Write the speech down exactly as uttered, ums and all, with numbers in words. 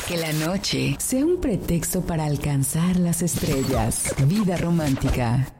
Que la noche sea un pretexto para alcanzar las estrellas. Vida romántica.